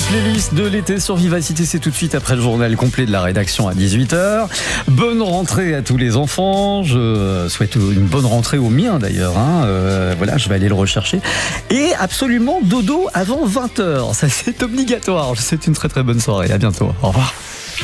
playlist de l'été sur Vivacité, c'est tout de suite après le journal complet de la rédaction à 18h. Bonne rentrée à tous les enfants. Je souhaite une bonne rentrée aux miens d'ailleurs. Voilà, je vais aller le rechercher. Et absolument dodo avant 20h. Ça, c'est obligatoire. Je vous souhaite une très très bonne soirée. À bientôt. Au revoir.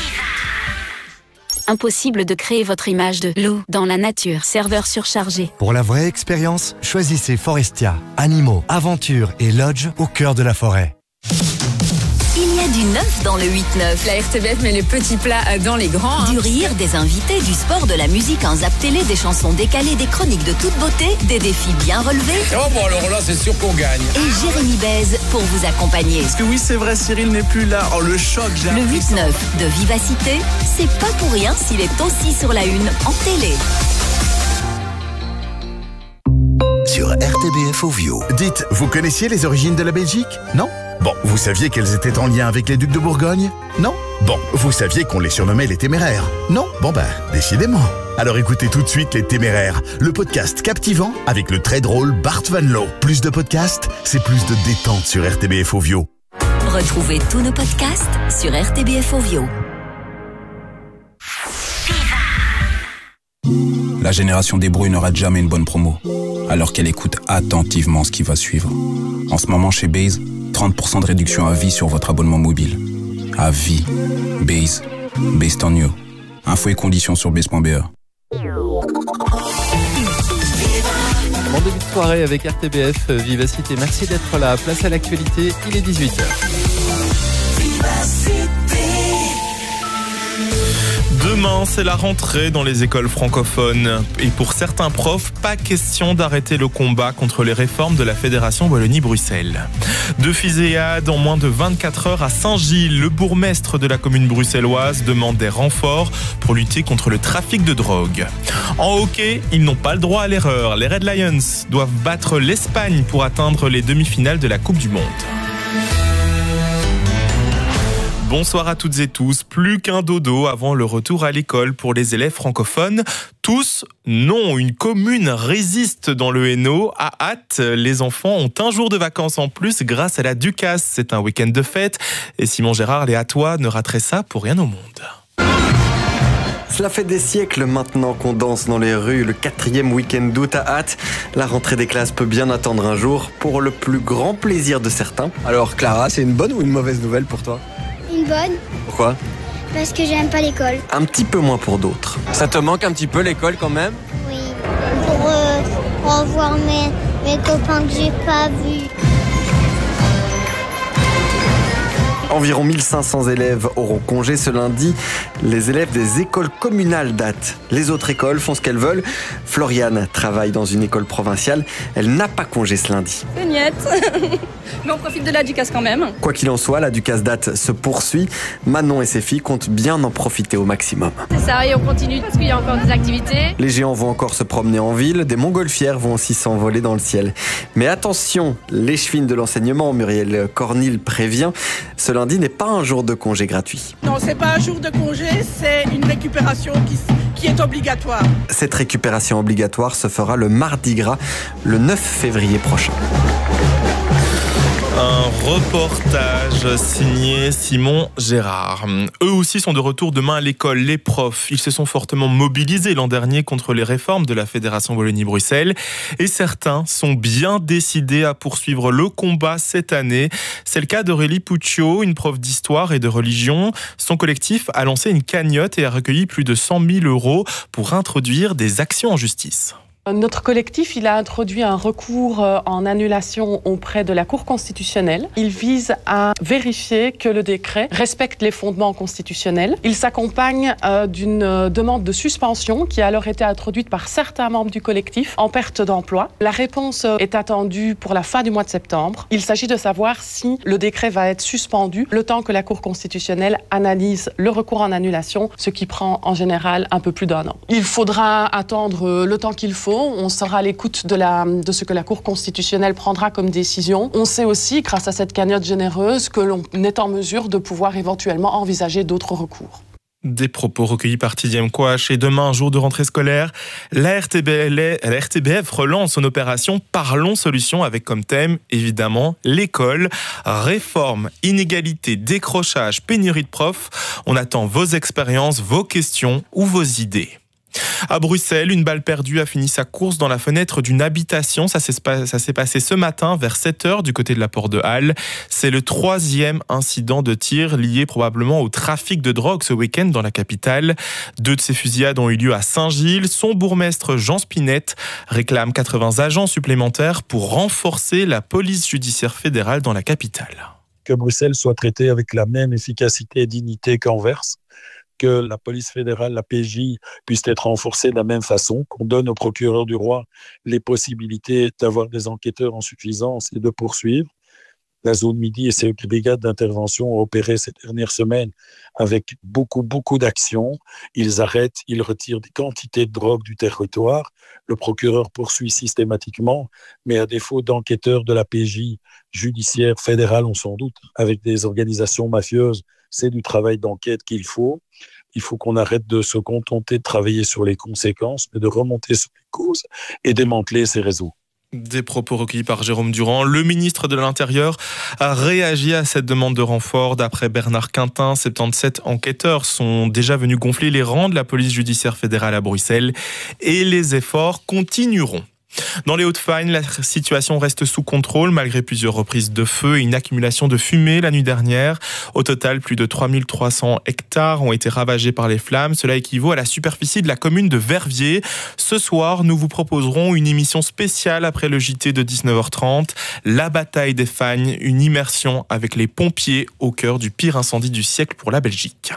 Impossible de créer votre image de loup dans la nature. Serveur surchargé. Pour la vraie expérience, choisissez Forestia. Animaux, aventures et lodge au cœur de la forêt. Il y a du neuf dans le 8-9. La RTBF met les petits plats dans les grands. Du rire, des invités, du sport, de la musique, un zap télé, des chansons décalées, des chroniques de toute beauté, des défis bien relevés. Oh bon, alors là, c'est sûr qu'on gagne. Et Jérémy Bèze pour vous accompagner. Parce que oui, c'est vrai, Cyril n'est plus là. Oh, le choc, j'ai Le 8-9 de Vivacité, c'est pas pour rien s'il est aussi sur la une en télé. Sur RTBF Ovio. Dites, vous connaissiez les origines de la Belgique? Non? Bon, vous saviez qu'elles étaient en lien avec les ducs de Bourgogne? Non? Bon, vous saviez qu'on les surnommait les Téméraires? Non? Bon décidément. Alors écoutez tout de suite Les Téméraires, le podcast captivant avec le très drôle Bart Van Loo. Plus de podcasts, c'est plus de détente sur RTBF Ovio. Retrouvez tous nos podcasts sur RTBF Ovio. La génération des bruits ne rate jamais une bonne promo, alors qu'elle écoute attentivement ce qui va suivre. En ce moment chez Base, 30% de réduction à vie sur votre abonnement mobile. À vie. Base. Based on you. Infos et conditions sur base.be. Bon début de soirée avec RTBF Vivacité. Merci d'être là. Place à l'actualité, il est 18h. Demain, c'est la rentrée dans les écoles francophones. Et pour certains profs, pas question d'arrêter le combat contre les réformes de la Fédération Wallonie-Bruxelles. Deux fusillades en moins de 24 heures à Saint-Gilles. Le bourgmestre de la commune bruxelloise demande des renforts pour lutter contre le trafic de drogue. En hockey, ils n'ont pas le droit à l'erreur. Les Red Lions doivent battre l'Espagne pour atteindre les demi-finales de la Coupe du Monde. Bonsoir à toutes et tous. Plus qu'un dodo avant le retour à l'école pour les élèves francophones. Tous, non. Une commune résiste dans le Hainaut. À Ath, les enfants ont un jour de vacances en plus grâce à la Ducasse. C'est un week-end de fête. Et Simon Gérard, les Athois ne rateraient ça pour rien au monde. Cela fait des siècles maintenant qu'on danse dans les rues le 4e week-end d'août à Ath. La rentrée des classes peut bien attendre un jour pour le plus grand plaisir de certains. Alors Clara, c'est une bonne ou une mauvaise nouvelle pour toi? Une bonne. Pourquoi? Parce que j'aime pas l'école. Un petit peu moins pour d'autres. Ça te manque un petit peu l'école quand même? Oui. Pour revoir mes copains que j'ai pas vus. Environ 1500 élèves auront congé ce lundi. Les élèves des écoles communales d'Ath. Les autres écoles font ce qu'elles veulent. Floriane travaille dans une école provinciale. Elle n'a pas congé ce lundi. C'est niette. Mais on profite de la Ducasse quand même. Quoi qu'il en soit, la Ducasse d'Ath se poursuit. Manon et ses filles comptent bien en profiter au maximum. C'est ça, et on continue parce qu'il y a encore des activités. Les géants vont encore se promener en ville. Des montgolfières vont aussi s'envoler dans le ciel. Mais attention, l'échevine de l'enseignement, Muriel Cornil prévient, ce lundi n'est pas un jour de congé gratuit. Non, c'est pas un jour de congé, c'est une récupération qui est obligatoire. Cette récupération obligatoire se fera le mardi gras, le 9 février prochain. Un reportage signé Simon Gérard. Eux aussi sont de retour demain à l'école, les profs. Ils se sont fortement mobilisés l'an dernier contre les réformes de la Fédération Wallonie-Bruxelles. Et certains sont bien décidés à poursuivre le combat cette année. C'est le cas d'Aurélie Puccio, une prof d'histoire et de religion. Son collectif a lancé une cagnotte et a recueilli plus de 100 000 € pour introduire des actions en justice. Notre collectif, il a introduit un recours en annulation auprès de la Cour constitutionnelle. Il vise à vérifier que le décret respecte les fondements constitutionnels. Il s'accompagne d'une demande de suspension qui a alors été introduite par certains membres du collectif en perte d'emploi. La réponse est attendue pour la fin du mois de septembre. Il s'agit de savoir si le décret va être suspendu le temps que la Cour constitutionnelle analyse le recours en annulation, ce qui prend en général un peu plus d'1 an. Il faudra attendre le temps qu'il faut. On sera à l'écoute de ce que la Cour constitutionnelle prendra comme décision. On sait aussi, grâce à cette cagnotte généreuse, que l'on est en mesure de pouvoir éventuellement envisager d'autres recours. Des propos recueillis par Tidiane Kouache. Et demain, jour de rentrée scolaire, la RTBF relance son opération Parlons Solutions avec comme thème, évidemment, l'école. Réforme, inégalité, décrochage, pénurie de profs. On attend vos expériences, vos questions ou vos idées. À Bruxelles, une balle perdue a fini sa course dans la fenêtre d'une habitation. Ça s'est passé ce matin vers 7h du côté de la Porte de Halle. C'est le 3e incident de tir lié probablement au trafic de drogue ce week-end dans la capitale. 2 de ces fusillades ont eu lieu à Saint-Gilles. Son bourgmestre Jean Spinette réclame 80 agents supplémentaires pour renforcer la police judiciaire fédérale dans la capitale. Que Bruxelles soit traitée avec la même efficacité et dignité qu'Anvers, que la police fédérale, la PJ, puisse être renforcée de la même façon, qu'on donne au procureur du roi les possibilités d'avoir des enquêteurs en suffisance et de poursuivre. La zone Midi et ses brigades d'intervention ont opéré ces dernières semaines avec beaucoup d'actions. Ils arrêtent, ils retirent des quantités de drogue du territoire. Le procureur poursuit systématiquement, mais à défaut d'enquêteurs de la PJ judiciaire fédérale, on s'en doute, avec des organisations mafieuses, c'est du travail d'enquête qu'il faut. Il faut qu'on arrête de se contenter de travailler sur les conséquences, mais de remonter sur les causes et démanteler ces réseaux. Des propos recueillis par Jérôme Durand. Le ministre de l'Intérieur a réagi à cette demande de renfort. D'après Bernard Quintin, 77 enquêteurs sont déjà venus gonfler les rangs de la police judiciaire fédérale à Bruxelles et les efforts continueront. Dans les Hauts-de-Fagne, la situation reste sous contrôle malgré plusieurs reprises de feu et une accumulation de fumée la nuit dernière. Au total, plus de 3300 hectares ont été ravagés par les flammes. Cela équivaut à la superficie de la commune de Verviers. Ce soir, nous vous proposerons une émission spéciale après le JT de 19h30. La bataille des Fagnes, une immersion avec les pompiers au cœur du pire incendie du siècle pour la Belgique.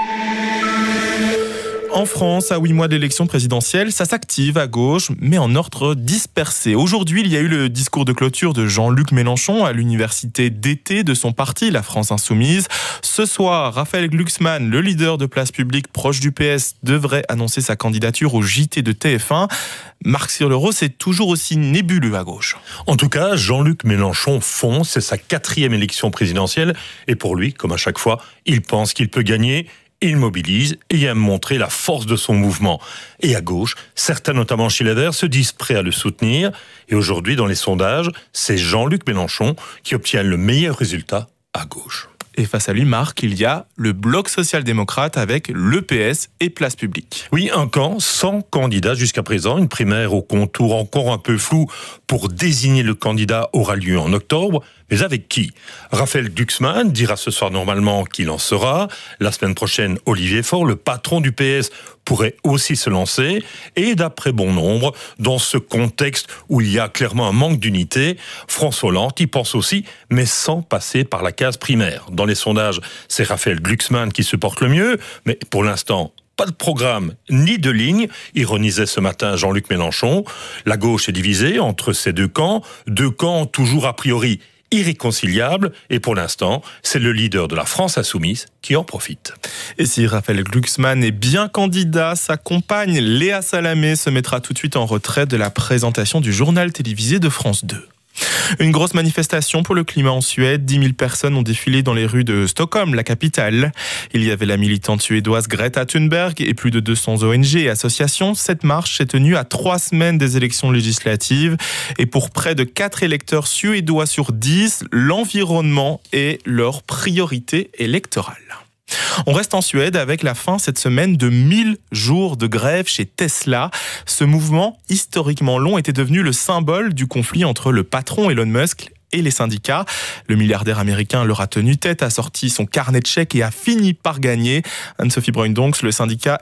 En France, à 8 mois de l'élection présidentielle, ça s'active à gauche, mais en ordre dispersé. Aujourd'hui, il y a eu le discours de clôture de Jean-Luc Mélenchon à l'université d'été de son parti, la France Insoumise. Ce soir, Raphaël Glucksmann, le leader de Place Publique proche du PS, devrait annoncer sa candidature au JT de TF1. Marc Sirleros, c'est toujours aussi nébuleux à gauche. En tout cas, Jean-Luc Mélenchon fonce, c'est sa 4e élection présidentielle. Et pour lui, comme à chaque fois, il pense qu'il peut gagner. Il mobilise et aime montrer la force de son mouvement. Et à gauche, certains, notamment chez les Verts, se disent prêts à le soutenir. Et aujourd'hui, dans les sondages, c'est Jean-Luc Mélenchon qui obtient le meilleur résultat à gauche. Et face à lui, Marc, il y a le bloc social-démocrate avec le PS et Place Publique. Oui, un camp sans candidat jusqu'à présent. Une primaire au contour encore un peu flou pour désigner le candidat aura lieu en octobre. Mais avec qui ? Raphaël Glucksmann dira ce soir normalement qu'il en sera. La semaine prochaine, Olivier Faure, le patron du PS, pourrait aussi se lancer. Et d'après bon nombre, dans ce contexte où il y a clairement un manque d'unité, François Hollande y pense aussi, mais sans passer par la case primaire. Dans les sondages, c'est Raphaël Glucksmann qui se porte le mieux, mais pour l'instant, pas de programme ni de ligne, ironisait ce matin Jean-Luc Mélenchon. La gauche est divisée entre ces deux camps toujours a priori irréconciliable, et pour l'instant, c'est le leader de la France Insoumise qui en profite. Et si Raphaël Glucksmann est bien candidat, sa compagne Léa Salamé se mettra tout de suite en retrait de la présentation du journal télévisé de France 2. Une grosse manifestation pour le climat en Suède. 10 000 personnes ont défilé dans les rues de Stockholm, la capitale. Il y avait la militante suédoise Greta Thunberg et plus de 200 ONG et associations. Cette marche s'est tenue à 3 semaines des élections législatives. Et pour près de 4 électeurs suédois sur 10, l'environnement est leur priorité électorale. On reste en Suède avec la fin cette semaine de 1000 jours de grève chez Tesla. Ce mouvement historiquement long était devenu le symbole du conflit entre le patron Elon Musk et les syndicats. Le milliardaire américain leur a tenu tête, a sorti son carnet de chèques et a fini par gagner. Anne-Sophie Bruyn-Donx, le syndicat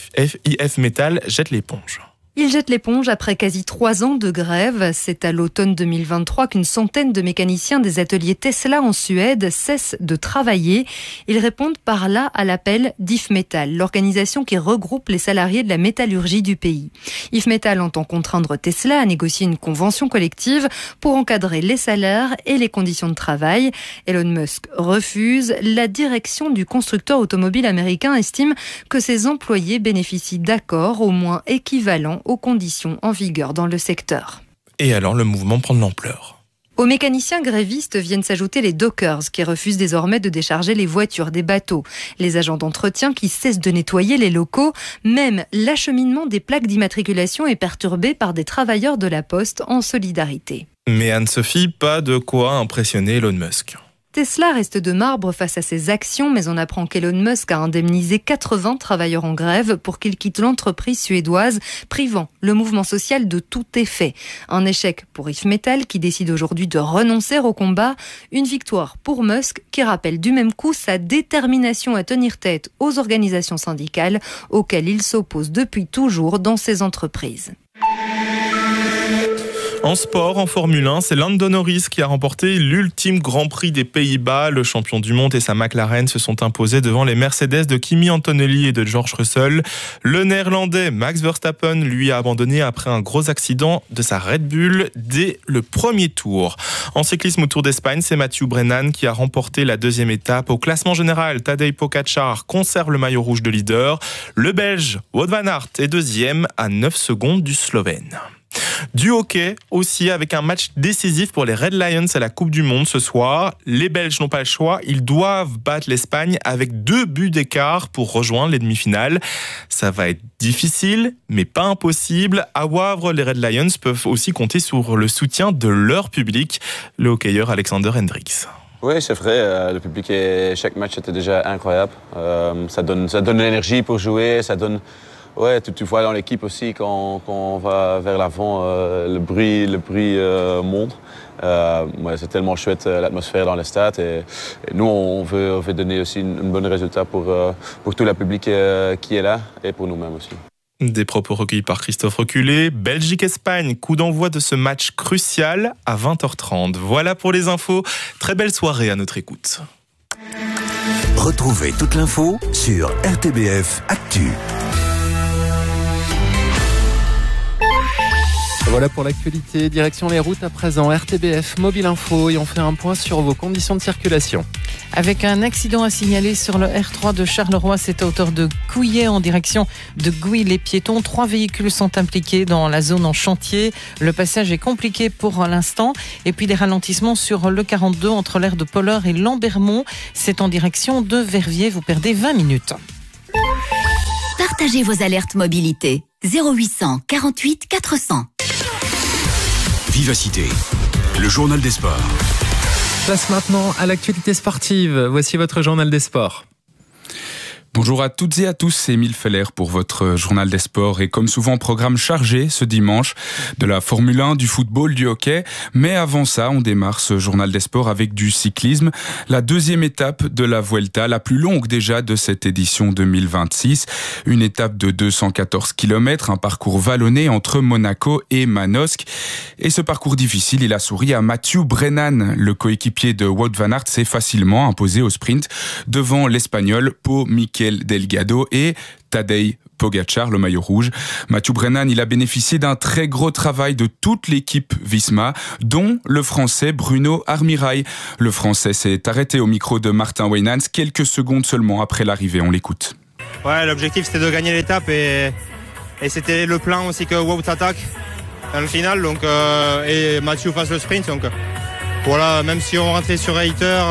FIF Metal jette l'éponge. Il jette l'éponge après quasi 3 ans de grève. C'est à l'automne 2023 qu'une centaine de mécaniciens des ateliers Tesla en Suède cessent de travailler. Ils répondent par là à l'appel d'IF Metal, l'organisation qui regroupe les salariés de la métallurgie du pays. IF Metal entend contraindre Tesla à négocier une convention collective pour encadrer les salaires et les conditions de travail. Elon Musk refuse. La direction du constructeur automobile américain estime que ses employés bénéficient d'accords au moins équivalents aux conditions en vigueur dans le secteur. Et alors, le mouvement prend de l'ampleur. Aux mécaniciens grévistes viennent s'ajouter les dockers qui refusent désormais de décharger les voitures des bateaux, les agents d'entretien qui cessent de nettoyer les locaux, même l'acheminement des plaques d'immatriculation est perturbé par des travailleurs de la Poste en solidarité. Mais Anne-Sophie, pas de quoi impressionner Elon Musk. Tesla reste de marbre face à ses actions, mais on apprend qu'Elon Musk a indemnisé 80 travailleurs en grève pour qu'ils quittent l'entreprise suédoise, privant le mouvement social de tout effet. Un échec pour If Metal qui décide aujourd'hui de renoncer au combat. Une victoire pour Musk qui rappelle du même coup sa détermination à tenir tête aux organisations syndicales auxquelles il s'oppose depuis toujours dans ses entreprises. En sport, en Formule 1, c'est Lando Norris qui a remporté l'ultime Grand Prix des Pays-Bas. Le champion du monde et sa McLaren se sont imposés devant les Mercedes de Kimi Antonelli et de George Russell. Le Néerlandais Max Verstappen, lui, a abandonné après un gros accident de sa Red Bull dès le premier tour. En cyclisme au Tour d'Espagne, c'est Mathieu Brennan qui a remporté la deuxième étape. Au classement général, Tadej Pogačar conserve le maillot rouge de leader. Le Belge Wout van Aert est deuxième à 9 secondes du Slovène. Du hockey aussi avec un match décisif pour les Red Lions à la Coupe du Monde ce soir. Les Belges n'ont pas le choix, ils doivent battre l'Espagne avec 2 buts d'écart pour rejoindre les demi-finales. Ça va être difficile, mais pas impossible. À Wavre, les Red Lions peuvent aussi compter sur le soutien de leur public. Le hockeyeur Alexander Hendricks. Oui, c'est vrai. Le public et chaque match était déjà incroyable. Ça donne de l'énergie pour jouer, ça donne... Ouais, tu vois dans l'équipe aussi quand on va vers l'avant, le bruit monte. Ouais, c'est tellement chouette l'atmosphère dans le stade et nous on veut donner aussi un bon résultat pour tout le public qui est là et pour nous-mêmes aussi. Des propos recueillis par Christophe Reculé. Belgique-Espagne, coup d'envoi de ce match crucial à 20h30. Voilà pour les infos. Très belle soirée à notre écoute. Retrouvez toute l'info sur RTBF Actu. Voilà pour l'actualité. Direction les routes à présent. RTBF Mobile Info et on fait un point sur vos conditions de circulation. Avec un accident à signaler sur le R3 de Charleroi, c'est à hauteur de Couillet en direction de Gouy-les-Piétons. 3 véhicules sont impliqués dans la zone en chantier. Le passage est compliqué pour l'instant. Et puis des ralentissements sur le 42 entre l'aire de Polleur et Lambermont. C'est en direction de Verviers. Vous perdez 20 minutes. Partagez vos alertes mobilité. 0800 48 400. Vivacité, le journal des sports. Place maintenant à l'actualité sportive. Voici votre journal des sports. Bonjour à toutes et à tous, c'est Émile Feller pour votre journal des sports et comme souvent programme chargé ce dimanche de la Formule 1, du football, du hockey. Mais avant ça, on démarre ce journal des sports avec du cyclisme. La deuxième étape de la Vuelta, la plus longue déjà de cette édition 2026. Une étape de 214 km, un parcours vallonné entre Monaco et Manosque. Et ce parcours difficile, il a souri à Mathieu Brennan. Le coéquipier de Wout van Aert s'est facilement imposé au sprint devant l'Espagnol Pau Miquel Delgado et Tadej Pogačar, le maillot rouge. Mathieu Brennan, il a bénéficié d'un très gros travail de toute l'équipe Visma, dont le Français Bruno Armirail. Le Français s'est arrêté au micro de Martin Weynants quelques secondes seulement après l'arrivée. On l'écoute. Ouais, l'objectif c'était de gagner l'étape et c'était le plan aussi que Wout attaque dans le final donc, et Mathieu fasse le sprint. Donc, voilà, même si on rentrait sur Hayter,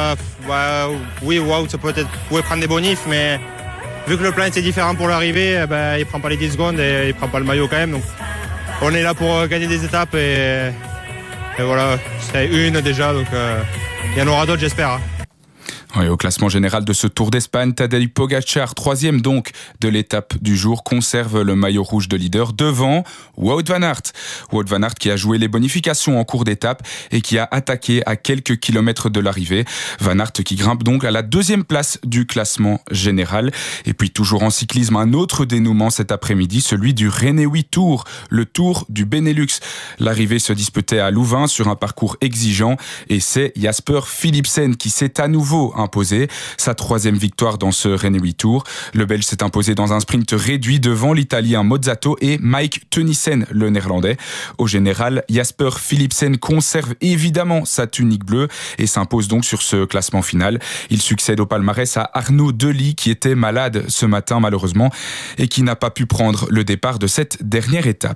oui, Wout peut-être pouvait prendre des bonifs, mais vu que le plan était différent pour l'arrivée, il prend pas les 10 secondes et il prend pas le maillot quand même. Donc, on est là pour gagner des étapes et voilà, c'est une déjà, donc il y en aura d'autres j'espère. Hein. Oui, au classement général de ce Tour d'Espagne, Tadej Pogačar, 3e donc de l'étape du jour, conserve le maillot rouge de leader devant Wout van Aert. Wout van Aert qui a joué les bonifications en cours d'étape et qui a attaqué à quelques kilomètres de l'arrivée. Van Aert qui grimpe donc à la 2e place du classement général. Et puis toujours en cyclisme, un autre dénouement cet après-midi, celui du Renewi Tour, le Tour du Benelux. L'arrivée se disputait à Louvain sur un parcours exigeant et c'est Jasper Philipsen qui s'est à nouveau imposé. Sa 3e victoire dans ce Renewi Tour. Le Belge s'est imposé dans un sprint réduit devant l'Italien Mozzato et Mike Teunissen, le Néerlandais. Au général, Jasper Philipsen conserve évidemment sa tunique bleue et s'impose donc sur ce classement final. Il succède au palmarès à Arnaud Delis qui était malade ce matin malheureusement et qui n'a pas pu prendre le départ de cette dernière étape.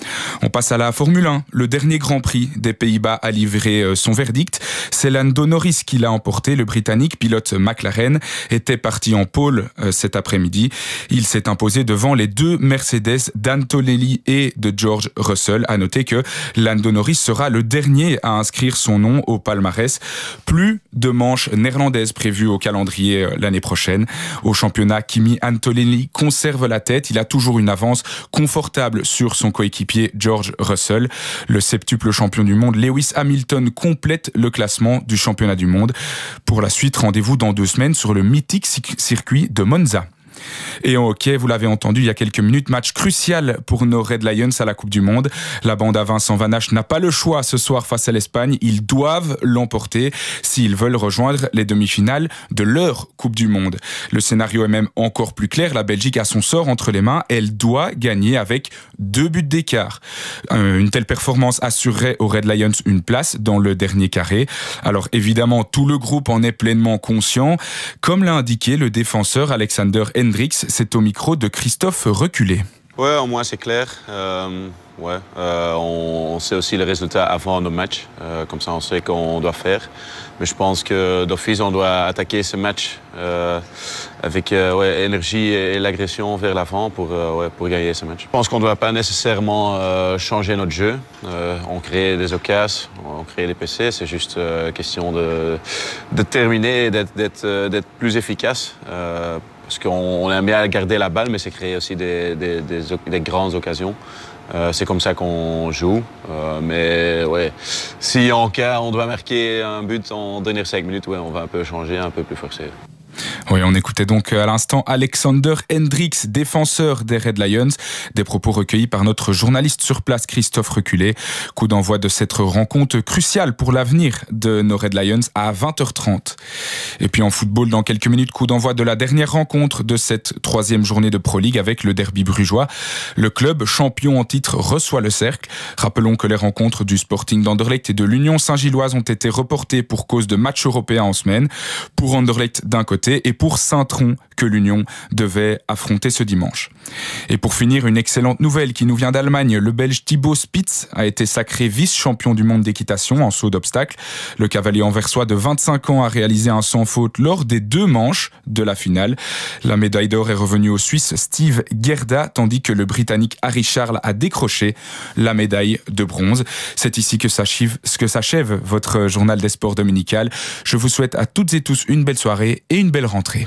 On passe à la Formule 1. Le dernier Grand Prix des Pays-Bas a livré son verdict. C'est Lando Norris qui l'a emporté. Le Britannique, pilote McLaren, était parti en pole cet après-midi. Il s'est imposé devant les deux Mercedes d'Antonelli et de George Russell. À noter que Lando Norris sera le dernier à inscrire son nom au palmarès. Plus de manches néerlandaises prévues au calendrier l'année prochaine. Au championnat, Kimi Antonelli conserve la tête. Il a toujours une avance confortable sur son coéquipier George Russell. Le septuple champion du monde Lewis Hamilton complète le classement du championnat du monde. Pour la suite, rendez-vous dans 2 semaines sur le mythique circuit de Monza. Et en hockey, vous l'avez entendu il y a quelques minutes, match crucial pour nos Red Lions à la Coupe du Monde. La bande à Vincent Vanache n'a pas le choix ce soir face à l'Espagne. Ils doivent l'emporter s'ils veulent rejoindre les demi-finales de leur Coupe du Monde. Le scénario est même encore plus clair. La Belgique a son sort entre les mains. Elle doit gagner avec 2 buts d'écart. Une telle performance assurerait aux Red Lions une place dans le dernier carré. Alors évidemment, tout le groupe en est pleinement conscient. Comme l'a indiqué le défenseur Alexander Hendricks, c'est au micro de Christophe Reculé. Ouais, au moins c'est clair. On sait aussi les résultats avant nos matchs. Comme ça, on sait qu'on doit faire. Mais je pense que d'office, on doit attaquer ce match avec énergie et l'agression vers l'avant pour gagner ce match. Je pense qu'on ne doit pas nécessairement changer notre jeu. On crée des occasions, on crée les PC. C'est juste question de terminer et d'être plus efficace. Parce qu'on aime bien garder la balle, mais c'est créer aussi des grandes occasions. C'est comme ça qu'on joue. Mais ouais, si en cas on doit marquer un but en dernière 5 minutes, on va un peu changer, un peu plus forcer. Oui, on écoutait donc à l'instant Alexander Hendricks, défenseur des Red Lions, des propos recueillis par notre journaliste sur place Christophe Reculé. Coup d'envoi de cette rencontre cruciale pour l'avenir de nos Red Lions à 20h30. Et puis en football, dans quelques minutes, coup d'envoi de la dernière rencontre de cette 3e journée de Pro League avec le derby brugeois. Le club champion en titre reçoit le Cercle. Rappelons que les rencontres du Sporting d'Anderlecht et de l'Union Saint-Gilloise ont été reportées pour cause de matchs européens en semaine. Pour Anderlecht d'un côté et pour Saint-Tron que l'Union devait affronter ce dimanche. Et pour finir, une excellente nouvelle qui nous vient d'Allemagne. Le Belge Thibaut Spitz a été sacré vice-champion du monde d'équitation en saut d'obstacle. Le cavalier anversois de 25 ans a réalisé un sans faute lors des 2 manches de la finale. La médaille d'or est revenue au Suisse Steve Gerda, tandis que le Britannique Harry Charles a décroché la médaille de bronze. C'est ici que s'achève votre journal des sports dominical. Je vous souhaite à toutes et tous une belle soirée et une belle rentrée.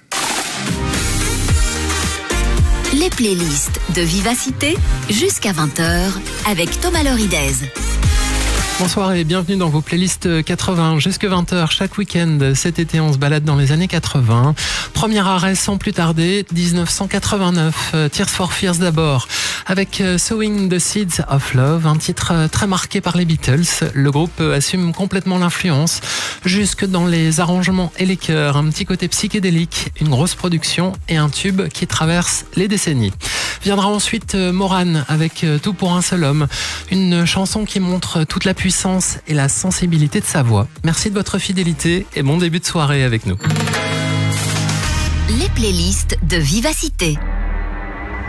Les playlists de Vivacité jusqu'à 20h avec Thomas Loridez. Bonsoir et bienvenue dans vos playlists 80 jusque 20h chaque week-end. Cet été, on se balade dans les années 80. Premier arrêt sans plus tarder, 1989. Tears for Fears d'abord, avec Sowing the Seeds of Love, un titre très marqué par les Beatles. Le groupe assume complètement l'influence, jusque dans les arrangements et les chœurs. Un petit côté psychédélique, une grosse production et un tube qui traverse les décennies. Viendra ensuite Morane avec Tout pour un seul homme, une chanson qui montre toute la puissance et la sensibilité de sa voix. Merci de votre fidélité et bon début de soirée avec nous. Les playlists de Vivacité.